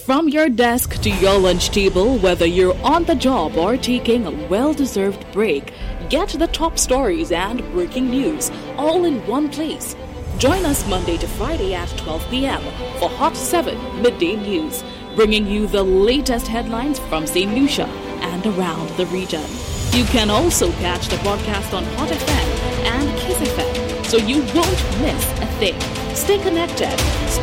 From your desk to your lunch table, whether you're on the job or taking a well-deserved break, get the top stories and breaking news all in one place. Join us Monday to Friday at 12 p.m. for Hot 7 Midday News, bringing you the latest headlines from St. Lucia and around the region. You can also catch the broadcast on Hot FM and Kiss FM, so you won't miss a thing. Stay connected. Stay